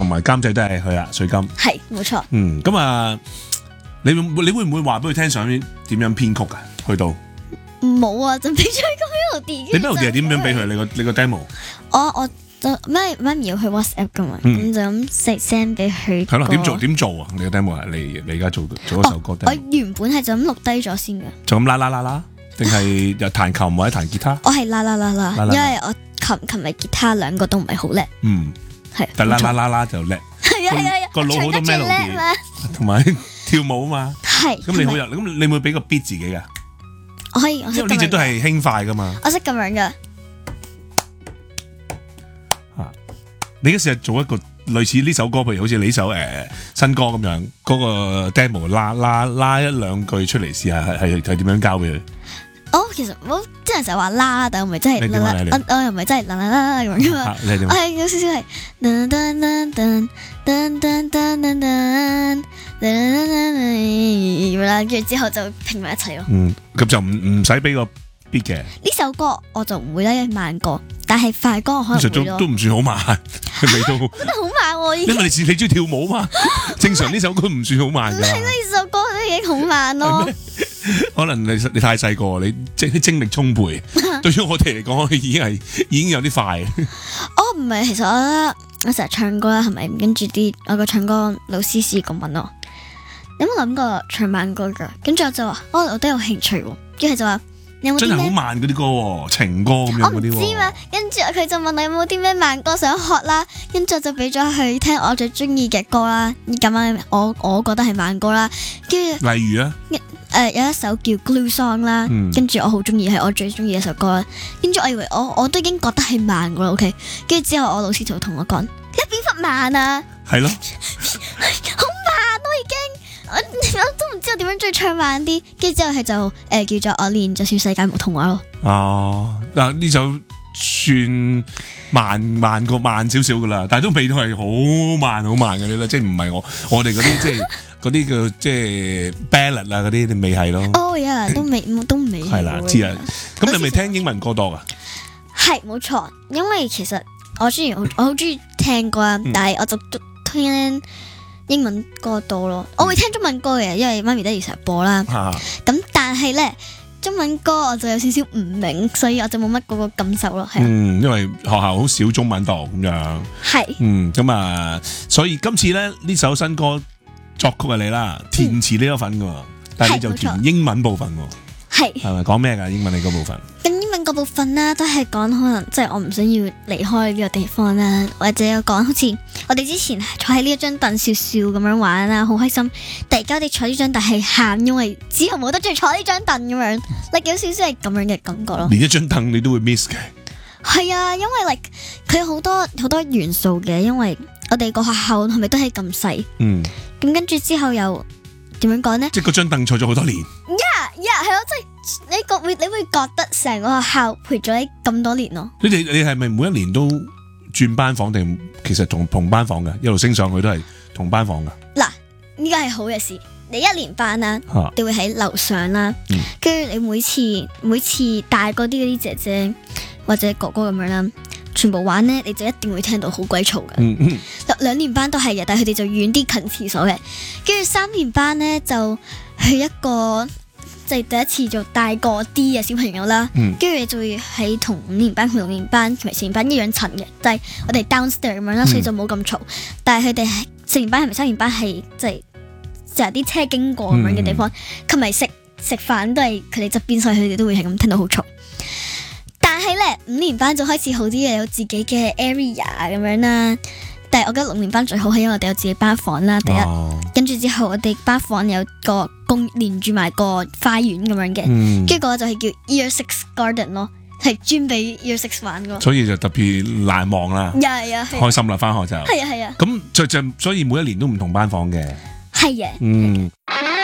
埋監製都係佢啦，水金。 係冇錯。 咁啊，你會唔會話俾佢聽想點樣編曲啊？去到冇啊，就俾咗個 melody。 你 melody 係點樣俾佢？你個 demo？ 我就媽咪要去 WhatsApp 噶嘛，咁就咁 send 俾佢。 係咯，點做啊？你個 demo 係你而家做一首歌 demo。 我原本係就咁錄低咗先嘅。 就咁啦，定係又彈琴或者彈吉他？ 我係啦，因為我琴日吉他兩個都唔係好叻。係。 但啦就叻。 係啊， 個腦好多 melody，同埋跳舞啊嘛。 係。 咁你好咁你會俾個 beat 自己噶？ 我可以， 因為呢隻都係輕快噶嘛。 我識咁樣噶。 你而家試下做一個類似呢首歌，譬如好似你呢首新歌咁樣，嗰個 demo 拉一兩句出嚟試下，係點樣交俾佢？ 其實我啲人成日話啦，但我唔係真係啦，我又唔係真係啦咁樣噶嘛。 你係點？ 我係有少少係噔噔噔噔噔噔噔噔噔噔啦，跟住之後就拼埋一齊咯。 咁就唔使俾個 beat 嘅。 呢首歌我就唔會咧慢歌，但係快歌我可能會咯。 都唔算好慢，未到。 真係好慢喎！ 因為你中意跳舞嘛，正常呢首歌唔算好慢㗎。 呢首歌都已經好慢咯。 可能你太細個，你精力充沛，對於我哋嚟講，已經有啲快。 唔係，其實我成日唱歌啦，係咪？跟住我個唱歌老師試過問我，有冇諗過唱慢歌㗎？跟住我就話，我都有興趣喎。跟住就話，有冇啲咩？ 真係好慢嗰啲歌喎，情歌咁樣嗰啲喎。 我唔知嘛，跟住佢就問我有冇啲咩慢歌想學啦，跟住就俾咗佢聽我最中意嘅歌啦。咁樣我覺得係慢歌啦。跟住例如啊。 有一首叫 Glue Song 啦，跟住我好中意，係我最中意嘅一首歌啦。跟住我以為我都已經覺得係慢噶啦，OK。跟住之後我老師就同我講：你邊忽慢啊？係咯，好慢都已經，我都唔知道點樣再唱慢啲。跟住之後佢就叫做我練就算世界無童話咯。 嗱呢首算慢過慢少少噶啦，但係都未到係好慢嘅咧，即係唔係我哋嗰啲即係。嗰啲叫即係 ballad 啊，嗰啲你未係咯？ 都未。 係啦，知啦。咁你咪聽英文歌多噶？ 係冇錯，因為其實我好中意聽歌啊，但係我就聽英文歌多咯。我會聽中文歌嘅，因為媽咪爹哋成日播啦。咁但係咧，中文歌我就有少少唔明，所以我就冇乜嗰個感受咯。係因為學校好少中文讀咁樣。係。咁啊，所以今次咧呢首新歌。作曲係你啦，填詞你有份噶，但係你就填英文部分喎。係咪講咩噶？英文你嗰部分？ 咁英文嗰部分啦，都係講可能即係我唔想要離開呢個地方啦，或者有講好似我哋之前坐喺呢一張凳笑笑咁樣玩啦，好開心。突然間我哋坐呢張凳係喊，因為之後冇得再坐呢張凳咁樣，有少少係咁樣嘅感覺咯。 連一張凳你都會 miss 嘅？ 係啊，因為佢好多元素嘅，因為我哋個學校係咪都係咁細？咁跟住之後又點樣講呢？ 即係嗰張凳坐咗好多年。 係咯，即係你會覺得成個學校陪咗你咁多年咯。 你係咪每一年都轉班房定其實同班房噶？一路升上去都係同班房噶？ 嗱，呢個係好嘅事。你一年班啦，你會喺樓上啦，跟住你每次大個啲嗰啲姐姐或者哥哥咁樣啦。全部玩呢，你就一定會聽到好鬼嘈嘅。2年班都係嘅，但係佢哋就遠啲近廁所嘅。跟住3年班呢，就去一個即係第一次做大個啲嘅小朋友啦。跟住你就會喺同5年班同6年班同埋4年班一樣層嘅，但係我哋 downstairs 咁樣啦，所以就冇咁嘈。但係佢哋4年班同埋3年班係即係成日啲車經過咁樣嘅地方，同埋食飯都係佢哋側邊，所以佢哋都會係咁聽到好嘈。但係咧5年班就開始好啲嘅，有自己嘅 area 咁樣啦。但係我覺得6年班最好係因為我哋有自己班房啦，第一。跟住之後我哋班房有個連住埋個花園咁樣嘅，跟住嗰個就係叫 Year 6 Garden 咯，係專俾 Year 6玩噶。 所以就特別難忘啦，開心啦，翻學就係啊。咁所以每一年都唔同班房嘅。 係嘅。